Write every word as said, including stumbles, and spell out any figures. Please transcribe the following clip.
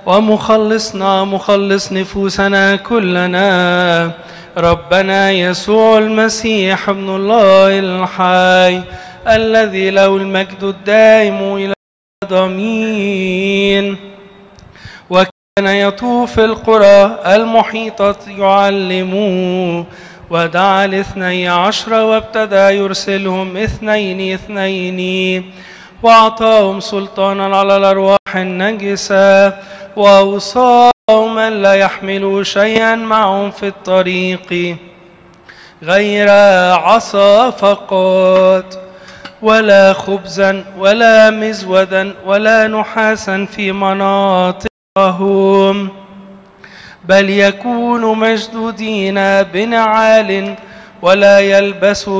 ومخلصنا مخلص نفوسنا كلنا، ربنا يسوع المسيح ابن الله الحي، الذي له المجد الدائم إلى الآمين. وكان يطوف القرى المحيطة يعلم، ودعا الاثني عشر وابتدى يرسلهم اثنين اثنين، وأعطاهم سلطانا على الأرواح النجسة، وأوصاهم أن لا يحملوا شيئا معهم في الطريق غير عصا فقط، ولا خبزا ولا مزودا ولا نحاسا في مناطقهم، بل يكونوا مشدودين بنعال، ولا يلبسوا